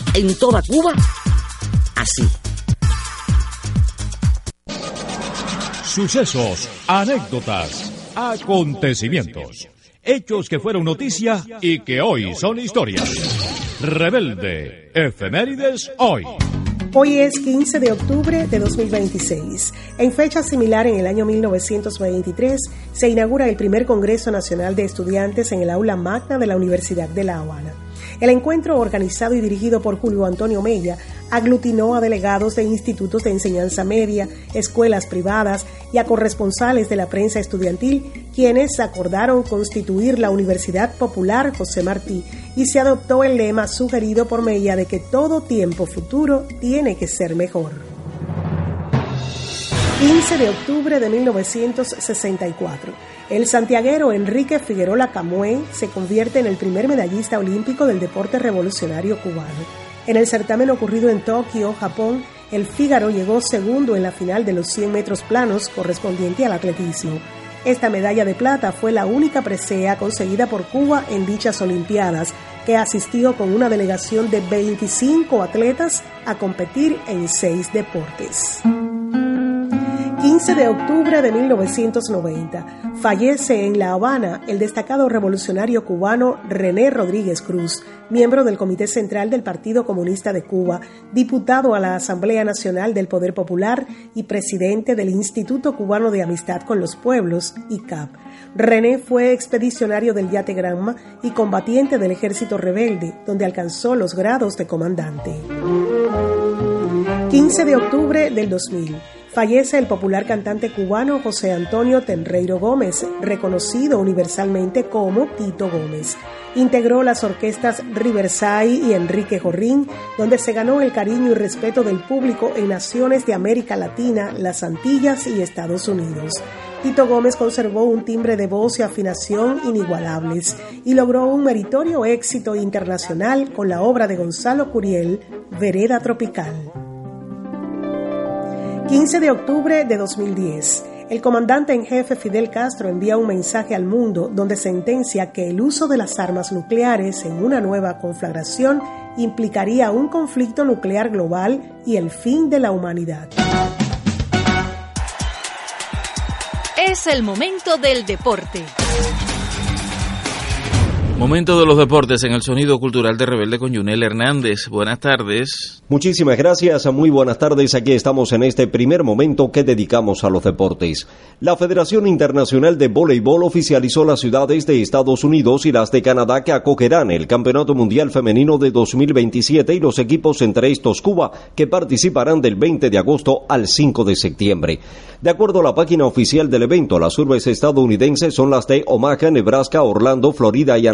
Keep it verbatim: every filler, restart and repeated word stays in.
en toda Cuba así. Sucesos, anécdotas, acontecimientos, hechos que fueron noticia y que hoy son historia. Rebelde, efemérides hoy. Hoy es quince de octubre de dos mil veintiséis. En fecha similar, en el año mil novecientos veintitrés, se inaugura el primer Congreso Nacional de Estudiantes en el aula magna de la Universidad de La Habana. El encuentro, organizado y dirigido por Julio Antonio Mella, aglutinó a delegados de institutos de enseñanza media, escuelas privadas y a corresponsales de la prensa estudiantil, quienes acordaron constituir la Universidad Popular José Martí, y se adoptó el lema sugerido por Mella de que todo tiempo futuro tiene que ser mejor. quince de octubre de mil novecientos sesenta y cuatro. El santiaguero Enrique Figueroa Camué se convierte en el primer medallista olímpico del deporte revolucionario cubano. En el certamen ocurrido en Tokio, Japón, el Fígaro llegó segundo en la final de los cien metros planos correspondiente al atletismo. Esta medalla de plata fue la única presea conseguida por Cuba en dichas Olimpiadas, que asistió con una delegación de veinticinco atletas a competir en seis deportes. quince de octubre de mil novecientos noventa. Fallece en La Habana el destacado revolucionario cubano René Rodríguez Cruz, miembro del Comité Central del Partido Comunista de Cuba, diputado a la Asamblea Nacional del Poder Popular y presidente del Instituto Cubano de Amistad con los Pueblos, I C A P. René fue expedicionario del Yate Granma y combatiente del Ejército Rebelde, donde alcanzó los grados de comandante. quince de octubre del dos mil. Fallece el popular cantante cubano José Antonio Tenreiro Gómez, reconocido universalmente como Tito Gómez. Integró las orquestas Riverside y Enrique Jorrín, donde se ganó el cariño y respeto del público en naciones de América Latina, las Antillas y Estados Unidos. Tito Gómez conservó un timbre de voz y afinación inigualables y logró un meritorio éxito internacional con la obra de Gonzalo Curiel, Vereda Tropical. quince de octubre de dos mil diez. El comandante en jefe Fidel Castro envía un mensaje al mundo donde sentencia que el uso de las armas nucleares en una nueva conflagración implicaría un conflicto nuclear global y el fin de la humanidad. Es el momento del deporte. Momento de los deportes en el Sonido Cultural de Rebelde con Yunel Hernández. Buenas tardes. Muchísimas gracias, muy buenas tardes. Aquí estamos en este primer momento que dedicamos a los deportes. La Federación Internacional de Voleibol oficializó las ciudades de Estados Unidos y las de Canadá que acogerán el Campeonato Mundial Femenino de dos mil veintisiete y los equipos, entre estos Cuba, que participarán del veinte de agosto al cinco de septiembre. De acuerdo a la página oficial del evento, las urbes estadounidenses son las de Omaha, Nebraska, Orlando, Florida y